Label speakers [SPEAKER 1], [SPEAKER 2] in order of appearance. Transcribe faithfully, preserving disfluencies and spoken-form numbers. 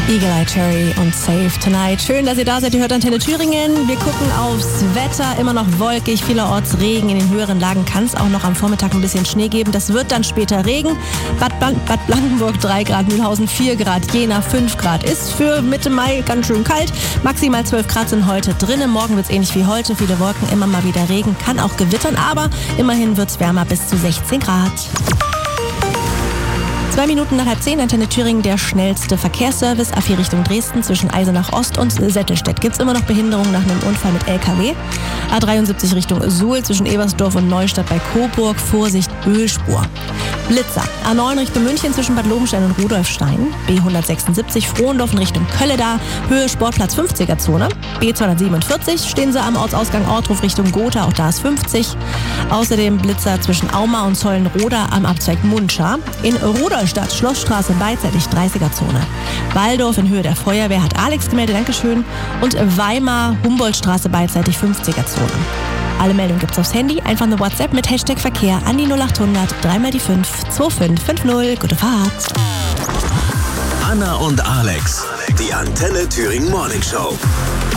[SPEAKER 1] Eagle Eye Cherry und Save Tonight. Schön, dass ihr da seid. Ihr hört Antenne Thüringen. Wir gucken aufs Wetter. Immer noch wolkig, vielerorts Regen. In den höheren Lagen kann es auch noch am Vormittag ein bisschen Schnee geben. Das wird dann später Regen. Bad, Blan- Bad Blankenburg drei Grad, Mühlhausen vier Grad, Jena fünf Grad. Ist für Mitte Mai ganz schön kalt. Maximal zwölf Grad sind heute drinnen. Morgen wird es ähnlich wie heute. Viele Wolken, immer mal wieder Regen. Kann auch gewittern, aber immerhin wird es wärmer bis zu sechzehn Grad. Zwei Minuten nach halb zehn, Antenne Thüringen, der schnellste Verkehrsservice. A vier Richtung Dresden zwischen Eisenach Ost und Settelstedt. Gibt es immer noch Behinderungen nach einem Unfall mit L K W. A dreiundsiebzig Richtung Suhl zwischen Ebersdorf und Neustadt bei Coburg. Vorsicht, Ölspur. Blitzer. A neun Richtung München zwischen Bad Lobenstein und Rudolfstein. B hundertsechsundsiebzig Frohendorf in Richtung Kölleda. Höhe Sportplatz fünfziger Zone. B zweihundertsiebenundvierzig stehen sie am Ortsausgang Ortruf Richtung Gotha. Auch da ist fünfzig. Außerdem Blitzer zwischen Auma und Zollenroda am Abzweig Muncha. In Rudolstadt Schlossstraße beidseitig dreißiger Zone. Waldorf in Höhe der Feuerwehr hat Alex gemeldet, Dankeschön. Und Weimar Humboldtstraße beidseitig fünfziger Zone. Alle Meldungen gibt's aufs Handy. Einfach eine WhatsApp mit Hashtag Verkehr an die null achthundert, dreimal die fünf, zwei fünf fünf null. Gute Fahrt.
[SPEAKER 2] Anna und Alex, die Antenne Thüringen Morning Show.